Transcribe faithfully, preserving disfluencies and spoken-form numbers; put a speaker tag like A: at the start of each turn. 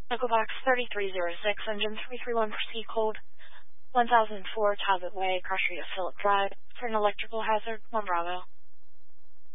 A: Echo Box thirty-three oh six, engine three three one, proceed code one thousand four, Talbot Way, cross street of Phillip Drive, for an electrical hazard, one Bravo.